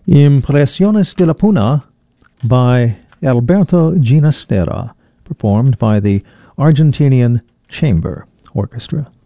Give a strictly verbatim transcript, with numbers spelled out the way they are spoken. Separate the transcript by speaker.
Speaker 1: Impresiones de la Puna by Alberto Ginastera, performed by the Argentinian Chamber Orchestra.